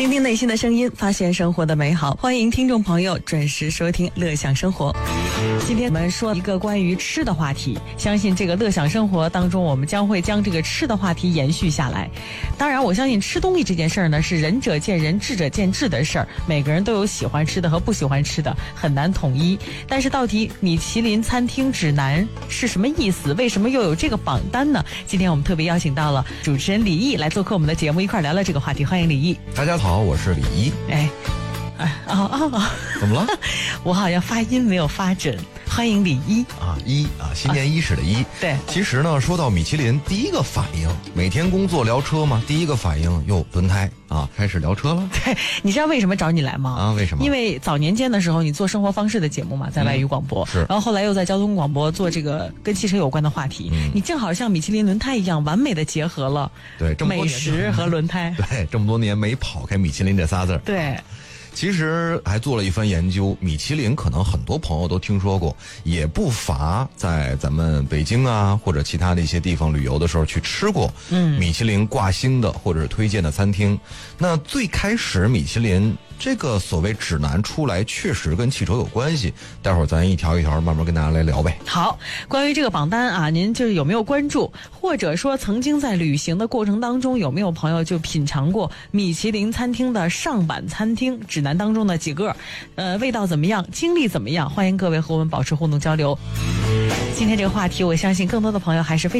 倾听内心的声音，发现生活的美好。欢迎听众朋友准时收听乐享生活。今天我们说一个关于吃的话题，相信这个乐享生活当中，我们将会将这个吃的话题延续下来。当然我相信吃东西这件事儿呢，是仁者见仁，智者见智的事儿，每个人都有喜欢吃的和不喜欢吃的，很难统一。但是到底米其林餐厅指南是什么意思？为什么又有这个榜单呢？今天我们特别邀请到了主持人李毅来做客我们的节目，一块聊聊这个话题。欢迎李毅。 大家好，我是李毅。怎么了？ 我好像发音没有发准。欢迎李毅新年伊始的伊。 对， 其实呢，说到米其林，第一个反应，每天工作聊车嘛，第一个反应轮胎开始聊车了。 对，你知道为什么找你来吗？ 为什么？ 因为早年间的时候，你做生活方式的节目嘛，在外语广播， 是， 然后后来又在交通广播做这个跟汽车有关的话题，你正好像米其林轮胎一样，完美的结合了美食和轮胎。 对，这么多年没跑开米其林这仨字儿。 对。 其实还做了一番研究，米其林可能很多朋友都听说过，也不乏在咱们北京或者其他的一些地方旅游的时候去吃过米其林挂星的或者是推荐的餐厅。那最开始米其林这个所谓指南出来，确实跟汽车有关系，待会儿咱一条一条慢慢跟大家来聊呗。 好，关于这个榜单您就是有没有关注，或者说曾经在旅行的过程当中，有没有朋友就品尝过米其林餐厅的上版餐厅指南当中的几个，味道怎么样，经历怎么样？欢迎各位和我们保持互动交流。今天这个话题，我相信更多的朋友还是非常